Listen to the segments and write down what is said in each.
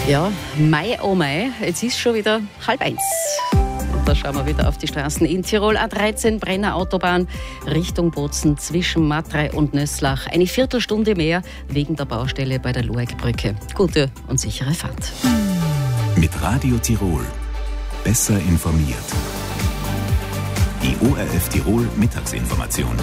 Ja, Mai, oh Mai, jetzt ist schon wieder 12:30. Da schauen wir wieder auf die Straßen in Tirol. A13 Brenner Autobahn Richtung Bozen zwischen Matrei und Nöslach. Eine Viertelstunde mehr wegen der Baustelle bei der Luegbrücke. Gute und sichere Fahrt. Mit Radio Tirol. Besser informiert. Die ORF Tirol Mittagsinformation.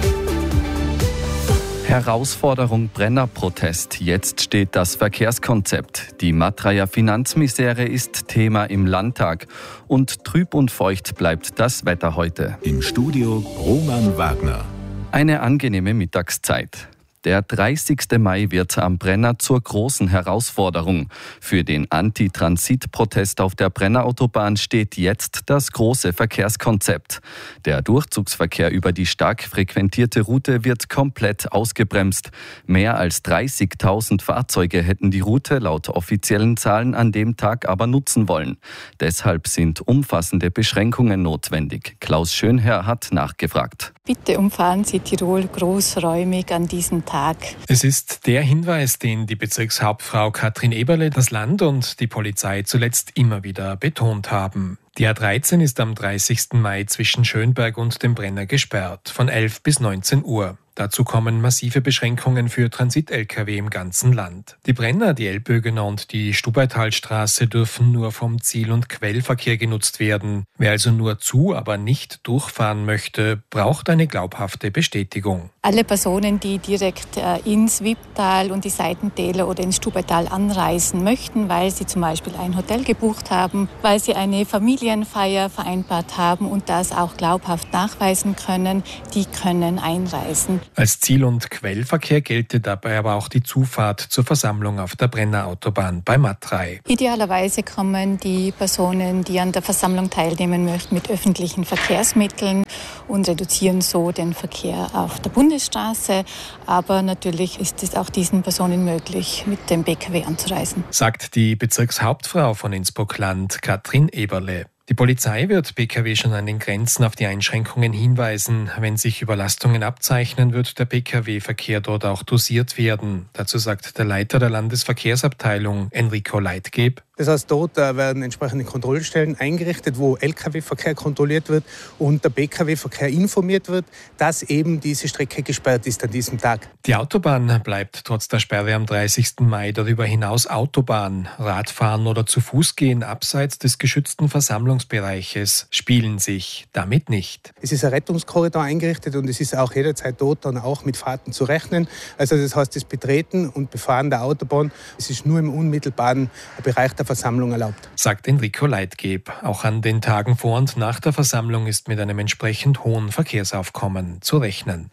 Herausforderung Brennerprotest. Jetzt steht das Verkehrskonzept. Die Matrayer Finanzmisere ist Thema im Landtag. Und trüb und feucht bleibt das Wetter heute. Im Studio Roman Wagner. Eine angenehme Mittagszeit. Der 30. Mai wird am Brenner zur großen Herausforderung. Für den Anti-Transit-Protest auf der Brennerautobahn steht jetzt das große Verkehrskonzept. Der Durchzugsverkehr über die stark frequentierte Route wird komplett ausgebremst. Mehr als 30.000 Fahrzeuge hätten die Route laut offiziellen Zahlen an dem Tag aber nutzen wollen. Deshalb sind umfassende Beschränkungen notwendig. Klaus Schönherr hat nachgefragt. Bitte umfahren Sie Tirol großräumig an diesem Tag. Es ist der Hinweis, den die Bezirkshauptfrau Katrin Eberle, das Land und die Polizei zuletzt immer wieder betont haben. Die A13 ist am 30. Mai zwischen Schönberg und dem Brenner gesperrt, von 11 bis 19 Uhr. Dazu kommen massive Beschränkungen für Transit-Lkw im ganzen Land. Die Brenner, die Elbögener und die Stubaitalstraße dürfen nur vom Ziel- und Quellverkehr genutzt werden. Wer also nur zu, aber nicht durchfahren möchte, braucht eine glaubhafte Bestätigung. Alle Personen, die direkt ins Wipptal und die Seitentäler oder ins Stubaital anreisen möchten, weil sie zum Beispiel ein Hotel gebucht haben, weil sie eine Familienfeier vereinbart haben und das auch glaubhaft nachweisen können, die können einreisen. Als Ziel- und Quellverkehr gelte dabei aber auch die Zufahrt zur Versammlung auf der Brennerautobahn bei Matrei. Idealerweise kommen die Personen, die an der Versammlung teilnehmen möchten, mit öffentlichen Verkehrsmitteln und reduzieren so den Verkehr auf der Bundesstraße. Aber natürlich ist es auch diesen Personen möglich, mit dem BKW anzureisen. Sagt die Bezirkshauptfrau von Innsbruck-Land, Katrin Eberle. Die Polizei wird BKW schon an den Grenzen auf die Einschränkungen hinweisen. Wenn sich Überlastungen abzeichnen, wird der BKW-Verkehr dort auch dosiert werden. Dazu sagt der Leiter der Landesverkehrsabteilung, Enrico Leitgeb. Das heißt, dort werden entsprechende Kontrollstellen eingerichtet, wo Lkw-Verkehr kontrolliert wird und der BKW-Verkehr informiert wird, dass eben diese Strecke gesperrt ist an diesem Tag. Die Autobahn bleibt trotz der Sperre am 30. Mai darüber hinaus Autobahn. Radfahren oder zu Fuß gehen abseits des geschützten Versammlungsbereiches spielen sich damit nicht. Es ist ein Rettungskorridor eingerichtet und es ist auch jederzeit dort dann auch mit Fahrten zu rechnen. Also das heißt, das Betreten und Befahren der Autobahn, es ist nur im unmittelbaren Bereich der Versammlung erlaubt. Sagt Enrico Leitgeb. Auch an den Tagen vor und nach der Versammlung ist mit einem entsprechend hohen Verkehrsaufkommen zu rechnen.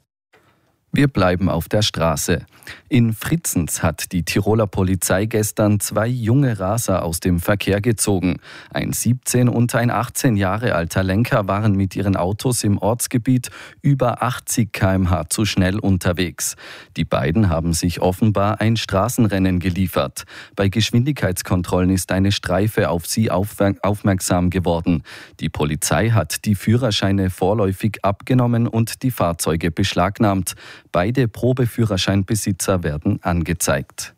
Wir bleiben auf der Straße. In Fritzens hat die Tiroler Polizei gestern 2 junge Raser aus dem Verkehr gezogen. Ein 17 und ein 18 Jahre alter Lenker waren mit ihren Autos im Ortsgebiet über 80 km/h zu schnell unterwegs. Die beiden haben sich offenbar ein Straßenrennen geliefert. Bei Geschwindigkeitskontrollen ist eine Streife auf sie aufmerksam geworden. Die Polizei hat die Führerscheine vorläufig abgenommen und die Fahrzeuge beschlagnahmt. Beide Probeführerscheinbesitzer werden angezeigt.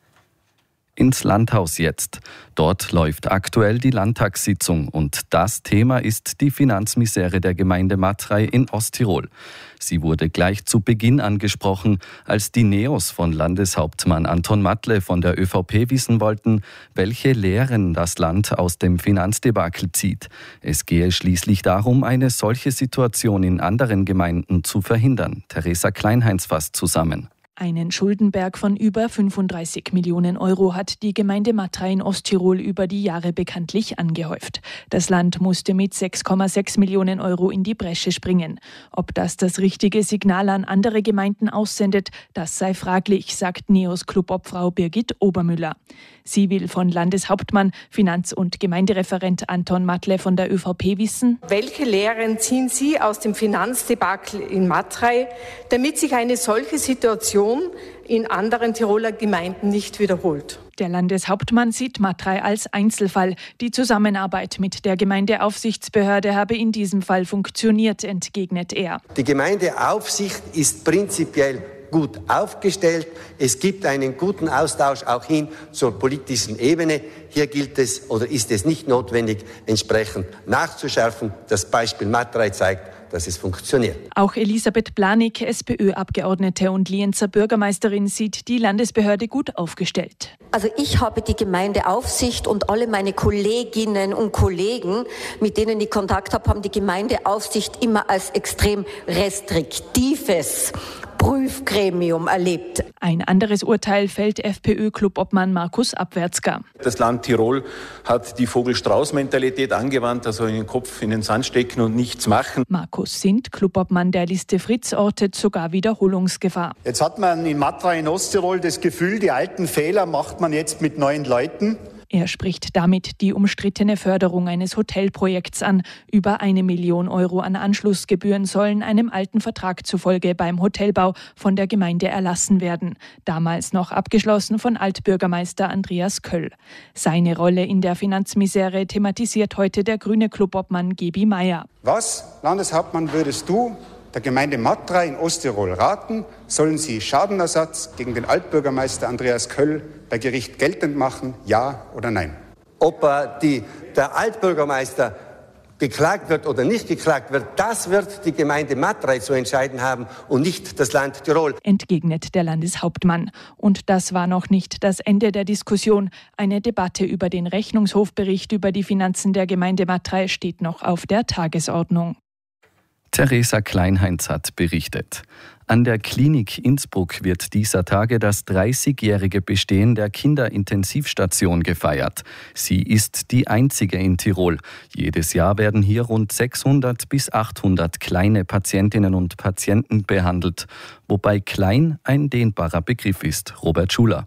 Ins Landhaus jetzt. Dort läuft aktuell die Landtagssitzung und das Thema ist die Finanzmisere der Gemeinde Matrei in Osttirol. Sie wurde gleich zu Beginn angesprochen, als die Neos von Landeshauptmann Anton Matle von der ÖVP wissen wollten, welche Lehren das Land aus dem Finanzdebakel zieht. Es gehe schließlich darum, eine solche Situation in anderen Gemeinden zu verhindern. Theresa Kleinheinz fasst zusammen. Einen Schuldenberg von über 35 Millionen Euro hat die Gemeinde Matrei in Osttirol über die Jahre bekanntlich angehäuft. Das Land musste mit 6,6 Millionen Euro in die Bresche springen. Ob das richtige Signal an andere Gemeinden aussendet, das sei fraglich, sagt Neos Clubobfrau Birgit Obermüller. Sie will von Landeshauptmann, Finanz- und Gemeindereferent Anton Matle von der ÖVP wissen: Welche Lehren ziehen Sie aus dem Finanzdebakel in Matrei, damit sich eine solche Situation in anderen Tiroler Gemeinden nicht wiederholt? Der Landeshauptmann sieht Matrei als Einzelfall. Die Zusammenarbeit mit der Gemeindeaufsichtsbehörde habe in diesem Fall funktioniert, entgegnet er. Die Gemeindeaufsicht ist prinzipiell gut aufgestellt. Es gibt einen guten Austausch auch hin zur politischen Ebene. Hier gilt es oder ist es nicht notwendig, entsprechend nachzuschärfen. Das Beispiel Matrei zeigt, dass es funktioniert. Auch Elisabeth Blanik, SPÖ-Abgeordnete und Lienzer Bürgermeisterin, sieht die Landesbehörde gut aufgestellt. Also ich habe die Gemeindeaufsicht und alle meine Kolleginnen und Kollegen, mit denen ich Kontakt habe, haben die Gemeindeaufsicht immer als extrem restriktives Prüfgremium erlebt. Ein anderes Urteil fällt FPÖ-Clubobmann Markus Abwärtsger. Das Land Tirol hat die Vogel-Strauß-Mentalität angewandt, also in den Kopf in den Sand stecken und nichts machen. Markus Sindt, Clubobmann der Liste Fritz, ortet sogar Wiederholungsgefahr. Jetzt hat man in Matrei in Osttirol das Gefühl, die alten Fehler macht man jetzt mit neuen Leuten. Er spricht damit die umstrittene Förderung eines Hotelprojekts an. Über 1 Million Euro an Anschlussgebühren sollen einem alten Vertrag zufolge beim Hotelbau von der Gemeinde erlassen werden. Damals noch abgeschlossen von Altbürgermeister Andreas Köll. Seine Rolle in der Finanzmisere thematisiert heute der grüne Clubobmann Gebi Meier. Was, Landeshauptmann, würdest du der Gemeinde Matrei in Osttirol raten? Sollen sie Schadenersatz gegen den Altbürgermeister Andreas Köll bei Gericht geltend machen, ja oder nein? Ob der Altbürgermeister geklagt wird oder nicht geklagt wird, das wird die Gemeinde Matrei zu entscheiden haben und nicht das Land Tirol. Entgegnet der Landeshauptmann. Und das war noch nicht das Ende der Diskussion. Eine Debatte über den Rechnungshofbericht über die Finanzen der Gemeinde Matrei steht noch auf der Tagesordnung. Theresa Kleinheinz hat berichtet. An der Klinik Innsbruck wird dieser Tage das 30-jährige Bestehen der Kinderintensivstation gefeiert. Sie ist die einzige in Tirol. Jedes Jahr werden hier rund 600 bis 800 kleine Patientinnen und Patienten behandelt, wobei klein ein dehnbarer Begriff ist. Robert Schuler.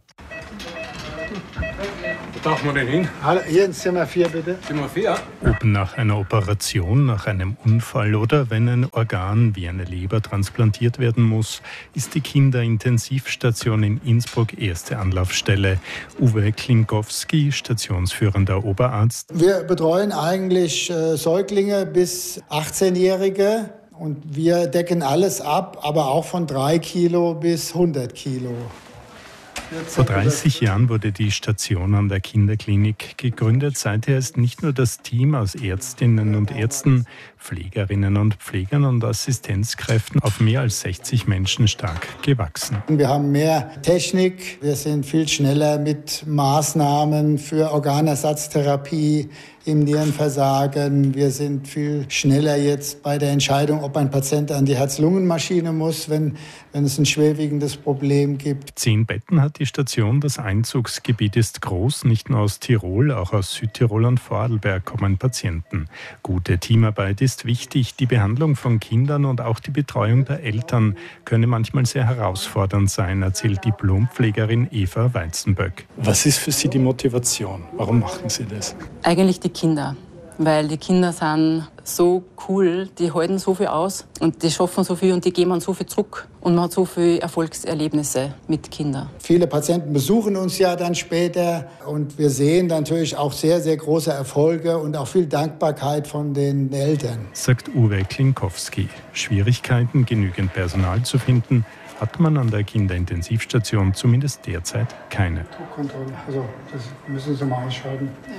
Wo tauchen wir denn hin? Hier ins Zimmer 4, bitte. Zimmer 4? Ob nach einer Operation, nach einem Unfall oder wenn ein Organ wie eine Leber transplantiert werden muss, ist die Kinderintensivstation in Innsbruck erste Anlaufstelle. Uwe Klinkowski, stationsführender Oberarzt. Wir betreuen eigentlich Säuglinge bis 18-Jährige und wir decken alles ab, aber auch von 3 Kilo bis 100 Kilo. Vor 30 Jahren wurde die Station an der Kinderklinik gegründet. Seither ist nicht nur das Team aus Ärztinnen und Ärzten, Pflegerinnen und Pflegern und Assistenzkräften auf mehr als 60 Menschen stark gewachsen. Wir haben mehr Technik, wir sind viel schneller mit Maßnahmen für Organersatztherapie im Nierenversagen. Wir sind viel schneller jetzt bei der Entscheidung, ob ein Patient an die Herz-Lungen-Maschine muss, wenn es ein schwerwiegendes Problem gibt. 10 Betten hat die Station. Das Einzugsgebiet ist groß. Nicht nur aus Tirol, auch aus Südtirol und Vorarlberg kommen Patienten. Gute Teamarbeit ist wichtig. Die Behandlung von Kindern und auch die Betreuung der Eltern könne manchmal sehr herausfordernd sein, erzählt Diplompflegerin Eva Weizenböck. Was ist für Sie die Motivation? Warum machen Sie das? Eigentlich die Kinder, weil die Kinder sind so cool, die halten so viel aus und die schaffen so viel und die geben so viel zurück und man hat so viele Erfolgserlebnisse mit Kindern. Viele Patienten besuchen uns ja dann später und wir sehen natürlich auch sehr, sehr große Erfolge und auch viel Dankbarkeit von den Eltern. Sagt Uwe Klinkowski. Schwierigkeiten, genügend Personal zu finden, hat man an der Kinderintensivstation zumindest derzeit keine. Druckkontrolle, also das müssen Sie mal ausschreiben. Ja.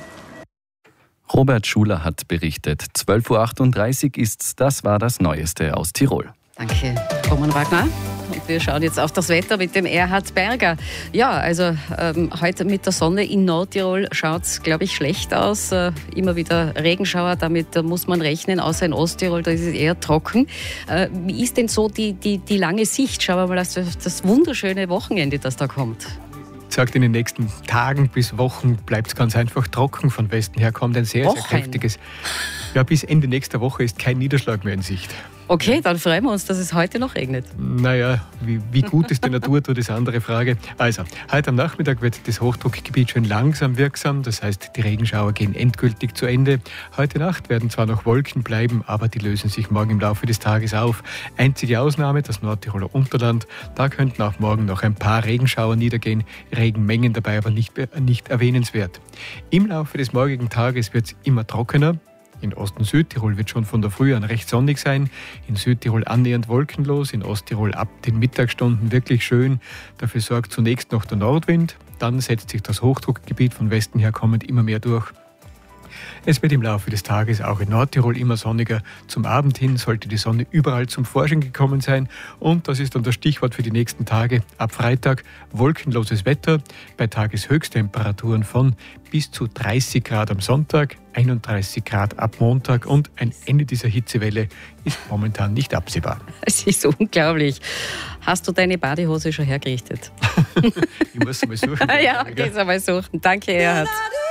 Robert Schuler hat berichtet. 12.38 Uhr ist's. Das war das Neueste aus Tirol. Danke, Roman Wagner. Und wir schauen jetzt auf das Wetter mit dem Erhard Berger. Ja, also heute mit der Sonne in Nordtirol schaut es, glaube ich, schlecht aus. Immer wieder Regenschauer, damit muss man rechnen, außer in Osttirol, da ist es eher trocken. Wie ist denn so die lange Sicht? Schauen wir mal auf das wunderschöne Wochenende, das da kommt. Sagt, in den nächsten Tagen bis Wochen bleibt es ganz einfach trocken. Von Westen her kommt ein sehr, sehr kräftiges. Ja, bis Ende nächster Woche ist kein Niederschlag mehr in Sicht. Okay, dann freuen wir uns, dass es heute noch regnet. Naja, wie gut es der Natur tut, ist eine andere Frage. Also, heute am Nachmittag wird das Hochdruckgebiet schon langsam wirksam. Das heißt, die Regenschauer gehen endgültig zu Ende. Heute Nacht werden zwar noch Wolken bleiben, aber die lösen sich morgen im Laufe des Tages auf. Einzige Ausnahme, das Nordtiroler Unterland. Da könnten auch morgen noch ein paar Regenschauer niedergehen. Regenmengen dabei aber nicht erwähnenswert. Im Laufe des morgigen Tages wird es immer trockener. In Ost- und Südtirol wird schon von der Früh an recht sonnig sein. In Südtirol annähernd wolkenlos, in Osttirol ab den Mittagsstunden wirklich schön. Dafür sorgt zunächst noch der Nordwind. Dann setzt sich das Hochdruckgebiet von Westen her kommend immer mehr durch. Es wird im Laufe des Tages auch in Nordtirol immer sonniger. Zum Abend hin sollte die Sonne überall zum Vorschein gekommen sein. Und das ist dann das Stichwort für die nächsten Tage. Ab Freitag wolkenloses Wetter bei Tageshöchsttemperaturen von bis zu 30 Grad am Sonntag, 31 Grad ab Montag und ein Ende dieser Hitzewelle ist momentan nicht absehbar. Es ist unglaublich. Hast du deine Badehose schon hergerichtet? Ich muss mal suchen. Ja, geh's einmal suchen. Danke, Erhard.